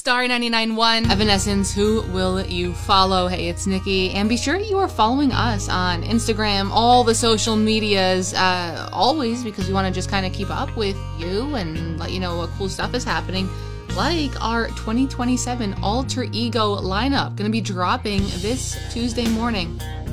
Star991, Evanescence, Who Will You Follow? Hey, it's Nikki, and be sure you are following us on Instagram, all the social medias, always, because we want to just kind of keep up with you and let you know what cool stuff is happening, like our 2027 Alter Ego lineup, going to be dropping this Tuesday morning.